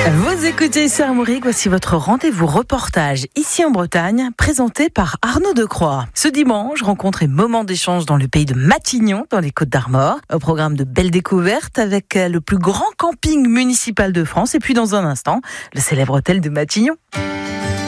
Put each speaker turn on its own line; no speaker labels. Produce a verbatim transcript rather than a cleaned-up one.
Vous écoutez Issy Armorique, voici votre rendez-vous reportage ici en Bretagne, présenté par Arnaud Decroix. Ce dimanche, rencontre et moment d'échange dans le pays de Matignon, dans les Côtes-d'Armor. Au programme de belles découvertes avec le plus grand camping municipal de France. Et puis dans un instant, le célèbre hôtel de Matignon.